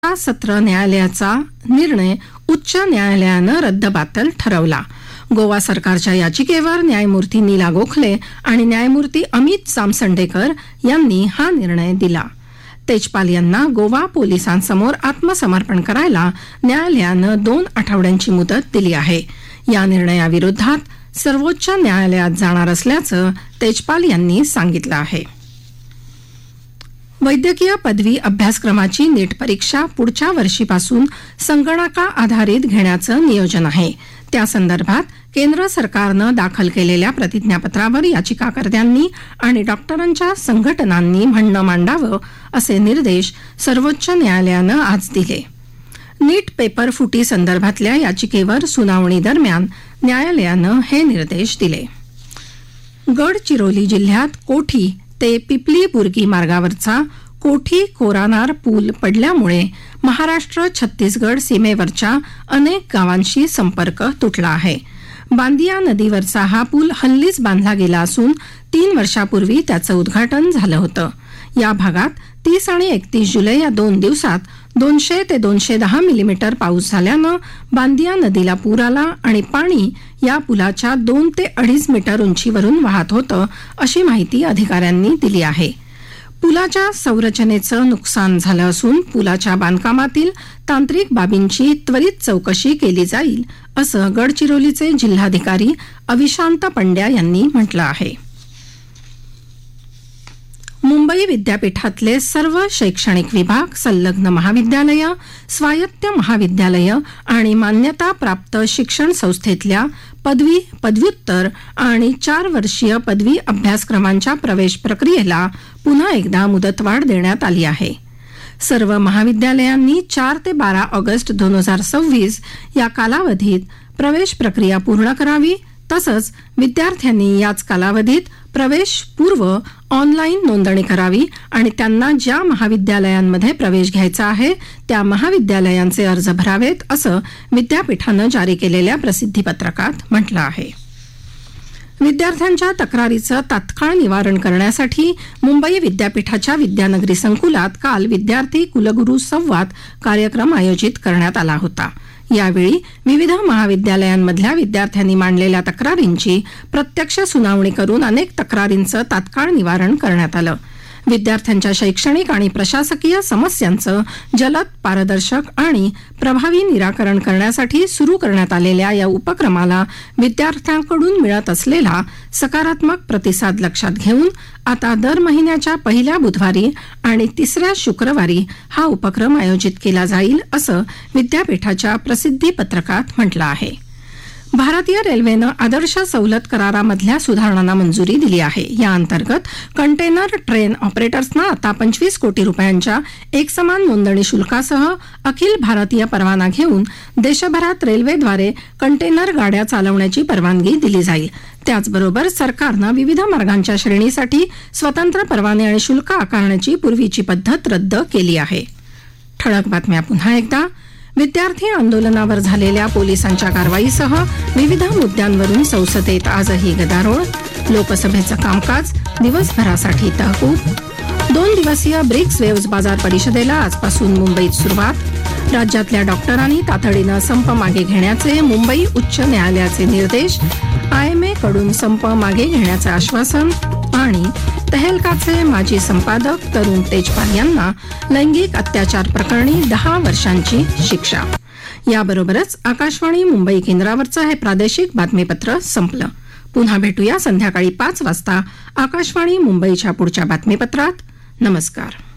सत्र न्यायालयाचा निर्णय उच्च न्यायालयानं रद्दबातल ठरवला. गोवा सरकारच्या याचिकेवर न्यायमूर्ती नीला गोखले आणि न्यायमूर्ती अमित सामसंडेकर यांनी हा निर्णय दिला. तेजपाल यांना गोवा पोलिसांसमोर आत्मसमर्पण करायला न्यायालयानं 2 आठवड्यांची मुदत दिली आहे. या निर्णयाविरोधात सर्वोच्च न्यायालयात जाणार असल्याचं तेजपाल यांनी सांगितलं आहे. वैद्यकीय पदवी अभ्यासक्रमाची नीट परीक्षा पुढच्या वर्षीपासून संगणका आधारित घेण्याचं नियोजन आहे. त्या संदर्भात केंद्र सरकारनं दाखल केलेल्या प्रतिज्ञापत्रावर याचिकाकर्त्यांनी आणि डॉक्टरांच्या संघटनांनी म्हणणं मांडावं असे निर्देश सर्वोच्च न्यायालयानं आज दिले. नीट पेपर फुटी संदर्भातल्या याचिकेवर सुनावणी दरम्यान न्यायालयानं हे निर्देश दिले. गडचिरोली जिल्ह्यात कोठी ते पिपली बुर्गी मार्गावरचा कोठी कोरानार पूल पडल्यामुळे महाराष्ट्र छत्तीसगड सीमेवरच्या अनेक गावांशी संपर्क तुटला आहे. बांदिया नदीवरचा हा पूल हल्लीच बांधला गेला असून 3 वर्षापूर्वी त्याचं उद्घाटन झालं होतं. या भागात 30 आणि 31 जुलै या 2 दिवसात 200 ते 210 मिलीमीटर पाऊस झाल्यानं बांदिया नदीला पूर आला आणि पाणी या पुलाच्या 2 ते 2.5 मीटर उंचीवरून वाहत होतं अशी माहिती अधिकाऱ्यांनी दिली आहे. पुलाच्या संरचनेचं नुकसान झालं असून पुलाच्या बांधकामातील तांत्रिक बाबींची त्वरित चौकशी केली जाईल असं गडचिरोलीचे जिल्हाधिकारी अविशांत पंड्या यांनी म्हटलं आहे. मुंबई विद्यापीठातले सर्व शैक्षणिक विभाग, संलग्न महाविद्यालयं, स्वायत्त महाविद्यालयं आणि मान्यताप्राप्त शिक्षण संस्थेतल्या पदवी, पदव्युत्तर आणि 4 वर्षीय पदवी अभ्यासक्रमांच्या प्रवेश प्रक्रियेला पुन्हा एकदा मुदतवाढ देण्यात आली आहे. सर्व महाविद्यालयांनी 4 ते 12 ऑगस्ट 2026 या कालावधीत प्रवेश प्रक्रिया पूर्ण करावी. तसंच विद्यार्थ्यांनी याच कालावधीत प्रवेशपूर्व ऑनलाईन नोंदणी करावी आणि त्यांना ज्या महाविद्यालयांमध्ये प्रवेश घ्यायचा आहे त्या महाविद्यालयांचे अर्ज भरावेत असं विद्यापीठानं जारी केलेल्या प्रसिद्धीपत्रकात म्हटलं आहे. विद्यार्थ्यांच्या तक्रारीचं तात्काळ निवारण करण्यासाठी मुंबई विद्यापीठाच्या विद्यानगरी संकुलात काल विद्यार्थी कुलगुरू संवाद कार्यक्रम आयोजित करण्यात आला होता. यावेळी विविध महाविद्यालयांमधल्या विद्यार्थ्यांनी मांडलेल्या तक्रारींची प्रत्यक्ष सुनावणी करून अनेक तक्रारींचं तात्काळ निवारण करण्यात आलं. विद्यार्थ्यांच्या शैक्षणिक आणि प्रशासकीय समस्यांचं जलद, पारदर्शक आणि प्रभावी निराकरण करण्यासाठी सुरू करण्यात आलेल्या या उपक्रमाला विद्यार्थ्यांकडून मिळत असलेला सकारात्मक प्रतिसाद लक्षात घेऊन आता दर महिन्याच्या पहिल्या बुधवारी आणि 3ऱ्या शुक्रवारी हा उपक्रम आयोजित केला जाईल असं विद्यापीठाच्या प्रसिद्धीपत्रकात म्हटलं आहे. भारतीय रेल्वेनं आदर्श सवलत करारामधल्या सुधारणांना मंजुरी दिली आहे. या अंतर्गत कंटेनर ट्रेन ऑपरेटर्सना आता 25 कोटी रुपयांच्या एकसमान नोंदणी शुल्कासह अखिल भारतीय परवाना घेऊन देशभरात रेल्वेद्वारे कंटेनर गाड्या चालवण्याची परवानगी दिली जाईल. त्याचबरोबर सरकारनं विविध मार्गांच्या श्रेणीसाठी स्वतंत्र परवाने आणि शुल्क आकारण्याची पूर्वीची पद्धत रद्द केली आहे. ठळक बातम्या पुन्हा एकदा. विद्यार्थी आंदोलनावर झालेल्या पोलिसांच्या कारवाईसह विविध मुद्द्यांवरून संसदेत आजही गदारोळ. लोकसभेचं कामकाज दिवसभरासाठी तहकूब. 2 दिवसीय ब्रिक्स वेव्ज बाजार परिषदेला आजपासून मुंबईत सुरुवात. राज्यातल्या डॉक्टरांनी तातडीनं संप मागे घेण्याचे मुंबई उच्च न्यायालयाचे निर्देश. IMA कडून संप मागे घेण्याचं आश्वासन. आणि तहेलकाचे माजी संपादक तरुण तेजपाल यांना लैंगिक अत्याचार प्रकरणी 10 वर्षांची शिक्षा. याबरोबरच आकाशवाणी मुंबई केंद्रावरचं हे प्रादेशिक बातमीपत्र संपलं. पुन्हा भेटूया संध्याकाळी 5 वाजता आकाशवाणी मुंबईच्या पुढच्या बातमीपत्रात. नमस्कार.